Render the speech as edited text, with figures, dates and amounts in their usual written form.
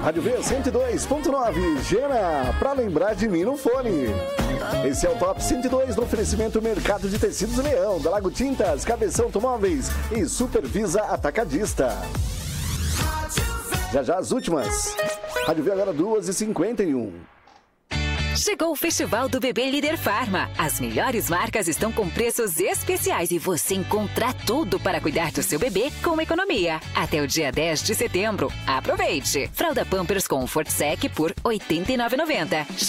Rádio V 102.9, Gena, pra lembrar de mim no fone. Esse é o Top 102 do oferecimento Mercado de Tecidos Leão, da Lago Tintas, Cabeção Automóveis e Supervisa Atacadista. Já as últimas. Rádio V agora 2h51. Chegou o Festival do Bebê Líder Farma. As melhores marcas estão com preços especiais e você encontra tudo para cuidar do seu bebê com economia. Até o dia 10 de setembro. Aproveite! Fralda Pampers Comfort Sec por R$ 89,90.